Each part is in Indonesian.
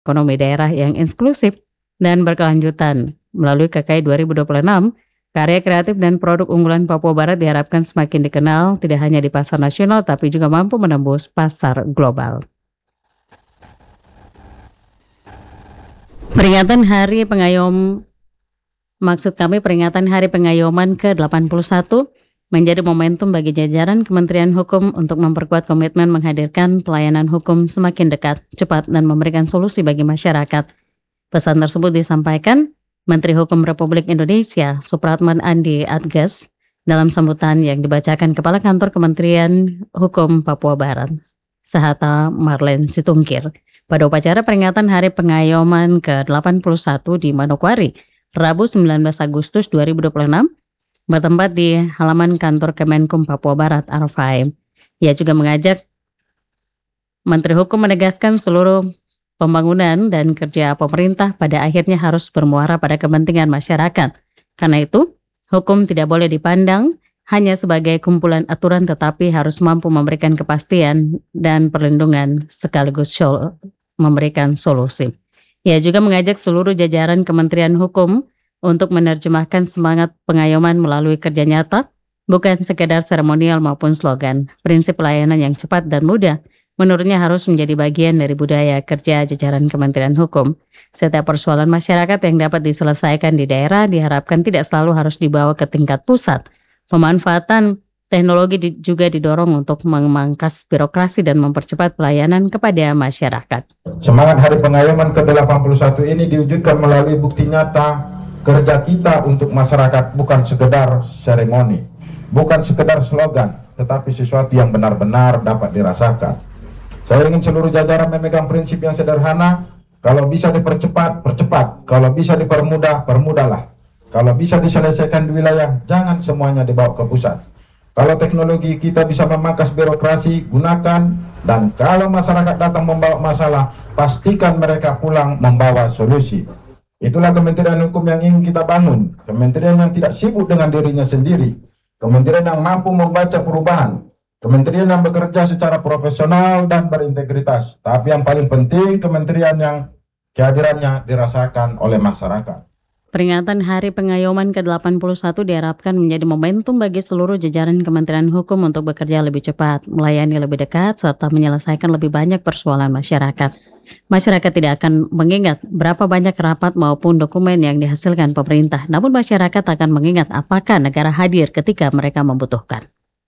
ekonomi daerah yang inklusif dan berkelanjutan. Melalui KKI 2026, karya kreatif dan produk unggulan Papua Barat diharapkan semakin dikenal tidak hanya di pasar nasional tapi juga mampu menembus pasar global. Peringatan Hari Pengayoman ke-81 menjadi momentum bagi jajaran Kementerian Hukum untuk memperkuat komitmen menghadirkan pelayanan hukum semakin dekat, cepat, dan memberikan solusi bagi masyarakat. Pesan tersebut disampaikan Menteri Hukum Republik Indonesia Supratman Andi Adges dalam sambutan yang dibacakan Kepala Kantor Kementerian Hukum Papua Barat, Sahata Marlen Situngkir, pada upacara peringatan Hari Pengayoman ke-81 di Manokwari, Rabu 19 Agustus 2026, bertempat di halaman kantor Kemenkum Papua Barat, Arfai. Ia juga mengajak Menteri Hukum menegaskan seluruh pembangunan dan kerja pemerintah pada akhirnya harus bermuara pada kepentingan masyarakat. Karena itu, hukum tidak boleh dipandang hanya sebagai kumpulan aturan tetapi harus mampu memberikan kepastian dan perlindungan sekaligus memberikan solusi. Ia juga mengajak seluruh jajaran Kementerian Hukum untuk menerjemahkan semangat pengayoman melalui kerja nyata, bukan sekedar seremonial maupun slogan. Prinsip pelayanan yang cepat dan mudah menurutnya harus menjadi bagian dari budaya kerja jajaran Kementerian Hukum. Setiap persoalan masyarakat yang dapat diselesaikan di daerah diharapkan tidak selalu harus dibawa ke tingkat pusat. Pemanfaatan teknologi juga didorong untuk memangkas birokrasi dan mempercepat pelayanan kepada masyarakat. Semangat Hari Pengayoman ke-81 ini diwujudkan melalui bukti nyata kerja kita untuk masyarakat, bukan sekedar seremoni, bukan sekedar slogan, tetapi sesuatu yang benar-benar dapat dirasakan. Saya ingin seluruh jajaran memegang prinsip yang sederhana. Kalau bisa dipercepat, percepat. Kalau bisa dipermudah, permudahlah. Kalau bisa diselesaikan di wilayah, jangan semuanya dibawa ke pusat. Kalau teknologi kita bisa memangkas birokrasi, gunakan. Dan kalau masyarakat datang membawa masalah, pastikan mereka pulang membawa solusi. Itulah Kementerian Hukum yang ingin kita bangun. Kementerian yang tidak sibuk dengan dirinya sendiri. Kementerian yang mampu membaca perubahan. Kementerian yang bekerja secara profesional dan berintegritas. Tapi yang paling penting, kementerian yang kehadirannya dirasakan oleh masyarakat. Peringatan Hari Pengayoman ke-81 diharapkan menjadi momentum bagi seluruh jajaran Kementerian Hukum untuk bekerja lebih cepat, melayani lebih dekat, serta menyelesaikan lebih banyak persoalan masyarakat. Masyarakat tidak akan mengingat berapa banyak rapat maupun dokumen yang dihasilkan pemerintah, namun masyarakat akan mengingat apakah negara hadir ketika mereka membutuhkan.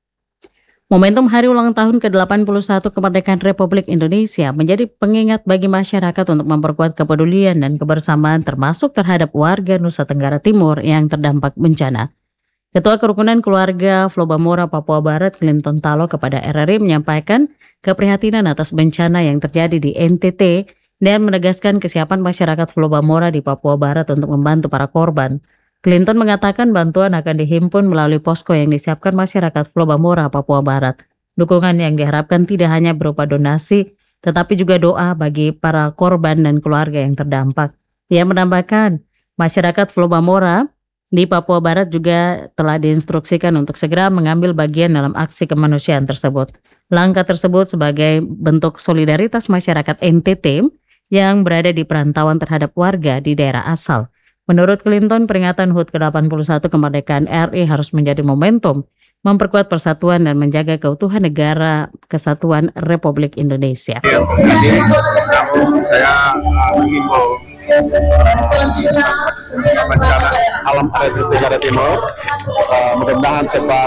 Momentum Hari Ulang Tahun ke-81 Kemerdekaan Republik Indonesia menjadi pengingat bagi masyarakat untuk memperkuat kepedulian dan kebersamaan termasuk terhadap warga Nusa Tenggara Timur yang terdampak bencana. Ketua Kerukunan Keluarga Flobamora Papua Barat Clinton Talo kepada RRI menyampaikan keprihatinan atas bencana yang terjadi di NTT dan menegaskan kesiapan masyarakat Flobamora di Papua Barat untuk membantu para korban. Clinton mengatakan bantuan akan dihimpun melalui posko yang disiapkan masyarakat Flobamora, Papua Barat. Dukungan yang diharapkan tidak hanya berupa donasi, tetapi juga doa bagi para korban dan keluarga yang terdampak. Ia menambahkan, masyarakat Flobamora di Papua Barat juga telah diinstruksikan untuk segera mengambil bagian dalam aksi kemanusiaan tersebut. Langkah tersebut sebagai bentuk solidaritas masyarakat NTT yang berada di perantauan terhadap warga di daerah asal. Menurut Clinton, peringatan HUT ke-81 kemerdekaan RI harus menjadi momentum memperkuat persatuan dan menjaga keutuhan negara kesatuan Republik Indonesia. Namun saya mengimbau bencana alam ada di Nusa Tenggara Timur, mudah-mudahan cepat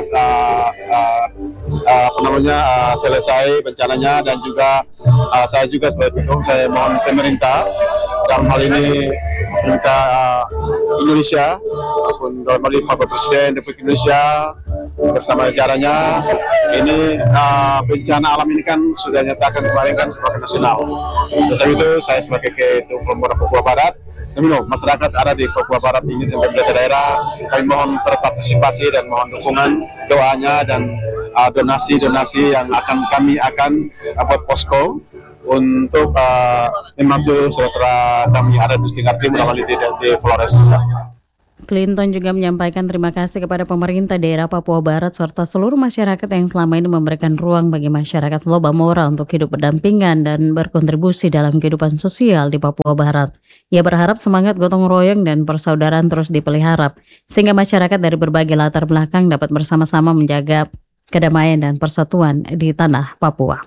selesai bencananya, dan juga saya juga sebagai pendukung saya mohon pemerintah dalam hal ini pemerintah Indonesia maupun dalam hal ini Bapak Presiden Republik Indonesia bersama jajarannya ini bencana alam ini kan sudah nyatakan kemarin kan sebagai nasional. Oleh itu saya sebagai Ketua Flobamora Papua Barat, masyarakat ada di Papua Barat ini sampai pemerintah daerah, kami mohon berpartisipasi dan mohon dukungan doanya dan donasi-donasi yang kami akan buat posko untuk membantu saudara kami ada di Nusa Tenggara Timur di Flores. Clinton juga menyampaikan terima kasih kepada pemerintah daerah Papua Barat serta seluruh masyarakat yang selama ini memberikan ruang bagi masyarakat Lobamora untuk hidup berdampingan dan berkontribusi dalam kehidupan sosial di Papua Barat. Ia berharap semangat gotong royong dan persaudaraan terus dipelihara, sehingga masyarakat dari berbagai latar belakang dapat bersama-sama menjaga kedamaian dan persatuan di tanah Papua.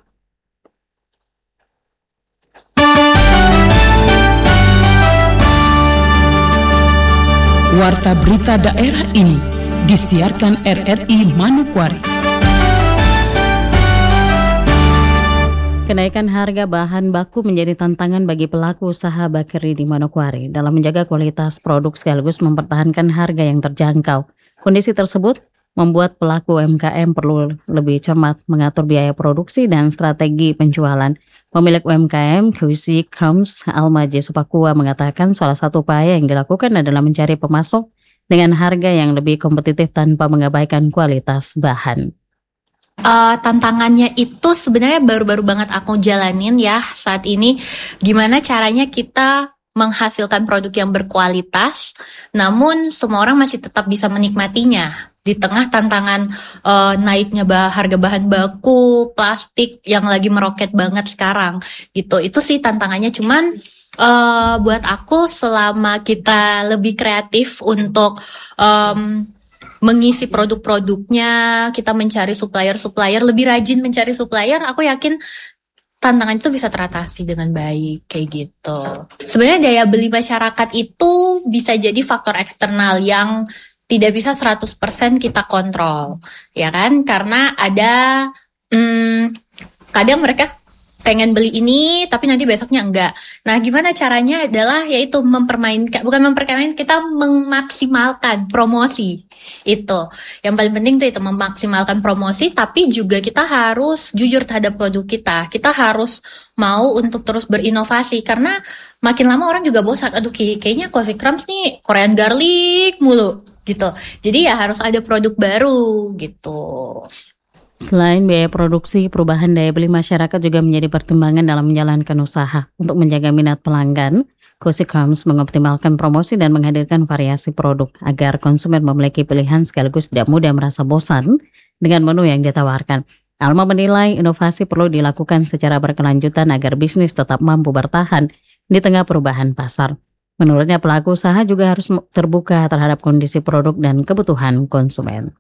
Warta berita daerah ini disiarkan RRI Manokwari. Kenaikan harga bahan baku menjadi tantangan bagi pelaku usaha bakery di Manokwari dalam menjaga kualitas produk sekaligus mempertahankan harga yang terjangkau. Kondisi tersebut membuat pelaku UMKM perlu lebih cermat mengatur biaya produksi dan strategi penjualan. Pemilik UMKM Cozy Crumbs Almaji Supakua mengatakan salah satu upaya yang dilakukan adalah mencari pemasok dengan harga yang lebih kompetitif tanpa mengabaikan kualitas bahan. Tantangannya itu sebenarnya baru-baru banget aku jalanin ya saat ini. Gimana caranya kita menghasilkan produk yang berkualitas, namun semua orang masih tetap bisa menikmatinya. Di tengah tantangan naiknya harga bahan baku, plastik yang lagi meroket banget sekarang gitu. Itu sih tantangannya, cuman buat aku selama kita lebih kreatif untuk mengisi produk-produknya, kita mencari supplier-supplier, lebih rajin mencari supplier, aku yakin tantangan itu bisa teratasi dengan baik kayak gitu. Sebenarnya daya beli masyarakat itu bisa jadi faktor eksternal yang tidak bisa 100% kita kontrol, ya kan? Karena ada kadang mereka pengen beli ini, tapi nanti besoknya enggak. Nah, gimana caranya adalah yaitu kita memaksimalkan promosi. Itu. Yang paling penting itu memaksimalkan promosi, tapi juga kita harus jujur terhadap produk kita. Kita harus mau untuk terus berinovasi, karena makin lama orang juga bosan. Aduh, kayaknya Cozy Crumbs nih Korean garlic mulu. Gitu. Jadi ya harus ada produk baru gitu. Selain biaya produksi, perubahan daya beli masyarakat juga menjadi pertimbangan dalam menjalankan usaha. Untuk menjaga minat pelanggan, Cozy Crumbs mengoptimalkan promosi dan menghadirkan variasi produk agar konsumen memiliki pilihan sekaligus tidak mudah merasa bosan dengan menu yang ditawarkan. Alma menilai inovasi perlu dilakukan secara berkelanjutan agar bisnis tetap mampu bertahan di tengah perubahan pasar. Menurutnya pelaku usaha juga harus terbuka terhadap kondisi produk dan kebutuhan konsumen.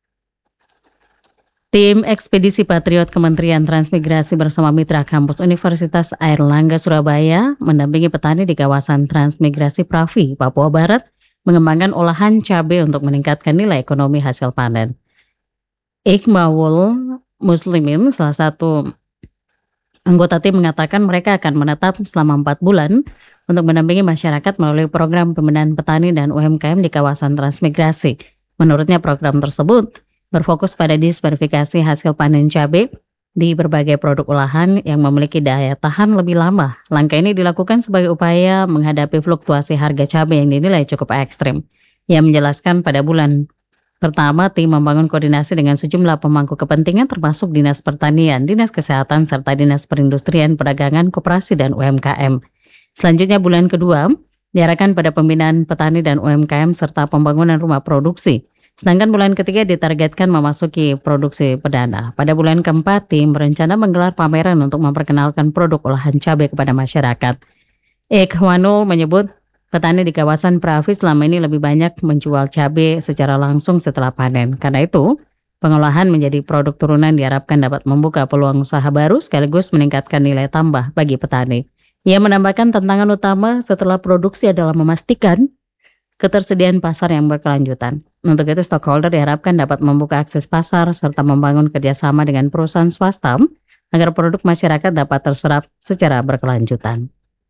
Tim Ekspedisi Patriot Kementerian Transmigrasi bersama mitra kampus Universitas Airlangga Surabaya mendampingi petani di kawasan Transmigrasi Pravi, Papua Barat, mengembangkan olahan cabai untuk meningkatkan nilai ekonomi hasil panen. Iqbal Muslimin, salah satu anggota tim, mengatakan mereka akan menetap selama 4 bulan untuk mendampingi masyarakat melalui program pembinaan petani dan UMKM di kawasan transmigrasi. Menurutnya program tersebut berfokus pada diversifikasi hasil panen cabai di berbagai produk olahan yang memiliki daya tahan lebih lama. Langkah ini dilakukan sebagai upaya menghadapi fluktuasi harga cabai yang dinilai cukup ekstrim. Ia menjelaskan pada bulan pertama tim membangun koordinasi dengan sejumlah pemangku kepentingan termasuk Dinas Pertanian, Dinas Kesehatan, serta Dinas Perindustrian, Perdagangan, Koperasi, dan UMKM. Selanjutnya bulan kedua diarahkan pada pembinaan petani dan UMKM serta pembangunan rumah produksi. Sedangkan bulan ketiga ditargetkan memasuki produksi perdana. Pada bulan keempat, tim berencana menggelar pameran untuk memperkenalkan produk olahan cabai kepada masyarakat. Ikhwanul menyebut petani di kawasan Pravi selama ini lebih banyak menjual cabai secara langsung setelah panen. Karena itu, pengolahan menjadi produk turunan diharapkan dapat membuka peluang usaha baru sekaligus meningkatkan nilai tambah bagi petani. Ia menambahkan tantangan utama setelah produksi adalah memastikan ketersediaan pasar yang berkelanjutan. Untuk itu, stakeholder diharapkan dapat membuka akses pasar serta membangun kerjasama dengan perusahaan swasta agar produk masyarakat dapat terserap secara berkelanjutan.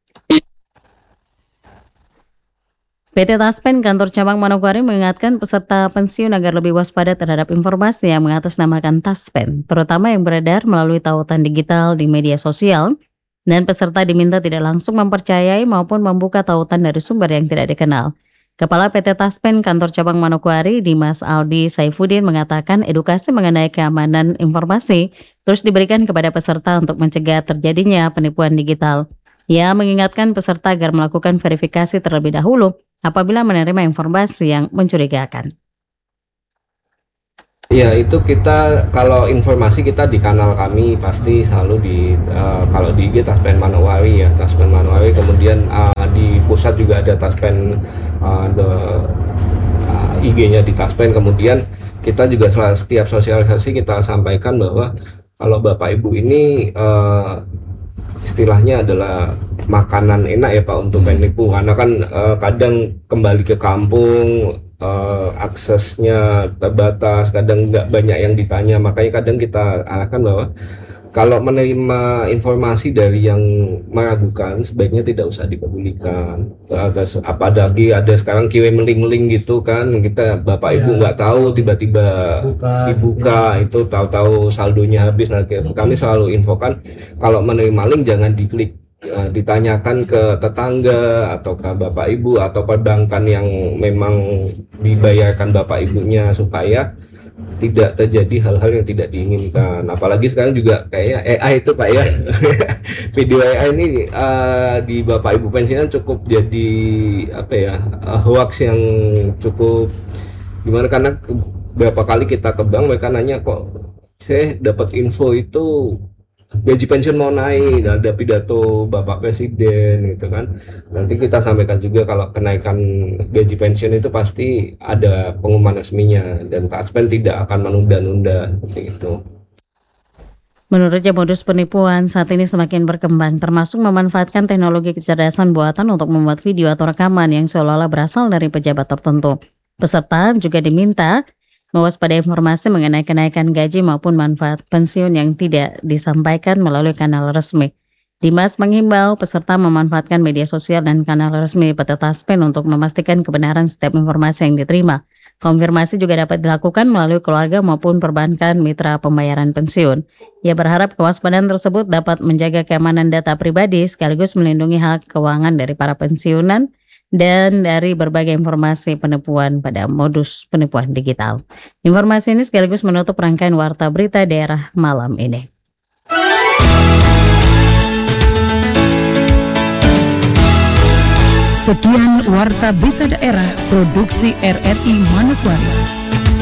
PT Taspen Kantor Cabang Manokwari mengingatkan peserta pensiun agar lebih waspada terhadap informasi yang mengatasnamakan Taspen, terutama yang beredar melalui tautan digital di media sosial, dan peserta diminta tidak langsung mempercayai maupun membuka tautan dari sumber yang tidak dikenal. Kepala PT Taspen Kantor Cabang Manokwari, Dimas Aldi Saifuddin, mengatakan edukasi mengenai keamanan informasi terus diberikan kepada peserta untuk mencegah terjadinya penipuan digital. Ia mengingatkan peserta agar melakukan verifikasi terlebih dahulu apabila menerima informasi yang mencurigakan. Ya, itu kita kalau informasi kita di kanal kami pasti selalu kalau di IG Taspen Manowari ya, Taspen Manowari, kemudian di pusat juga ada Taspen, IG-nya di Taspen. Kemudian kita juga setiap sosialisasi kita sampaikan bahwa kalau Bapak Ibu ini istilahnya adalah makanan enak ya Pak untuk Penlipu, karena kan kadang kembali ke kampung aksesnya terbatas, kadang nggak banyak yang ditanya, makanya kadang kita arahkan bahwa kalau menerima informasi dari yang meragukan sebaiknya tidak usah dipedulikan. Terus apalagi ada sekarang kirim link gitu kan, kita Bapak Ibu nggak tahu tiba-tiba dibuka itu tahu-tahu saldonya habis. Nah, kami selalu infokan kalau menerima link jangan diklik, ditanyakan ke tetangga atau ke Bapak Ibu atau perbankan yang memang dibayarkan Bapak Ibunya supaya tidak terjadi hal-hal yang tidak diinginkan. Apalagi sekarang juga kayaknya AI itu Pak ya. Video AI ini di Bapak Ibu pensiunan cukup jadi hoax yang cukup gimana, karena berapa kali kita ke bank mereka nanya kok saya dapat info itu gaji pensiun mau naik, ada pidato Bapak Presiden gitu kan. Nanti kita sampaikan juga kalau kenaikan gaji pensiun itu pasti ada pengumuman resminya dan Taspen tidak akan menunda-nunda seperti itu. Menurutnya modus penipuan saat ini semakin berkembang, termasuk memanfaatkan teknologi kecerdasan buatan untuk membuat video atau rekaman yang seolah-olah berasal dari pejabat tertentu. Peserta juga diminta mewaspadai informasi mengenai kenaikan gaji maupun manfaat pensiun yang tidak disampaikan melalui kanal resmi. Dimas menghimbau peserta memanfaatkan media sosial dan kanal resmi PT Taspen untuk memastikan kebenaran setiap informasi yang diterima. Konfirmasi juga dapat dilakukan melalui keluarga maupun perbankan mitra pembayaran pensiun. Ia berharap kewaspadaan tersebut dapat menjaga keamanan data pribadi sekaligus melindungi hak keuangan dari para pensiunan dan dari berbagai informasi penipuan pada modus penipuan digital. Informasi ini sekaligus menutup rangkaian Warta Berita Daerah malam ini. Sekian Warta Berita Daerah Produksi RRI Manokwari.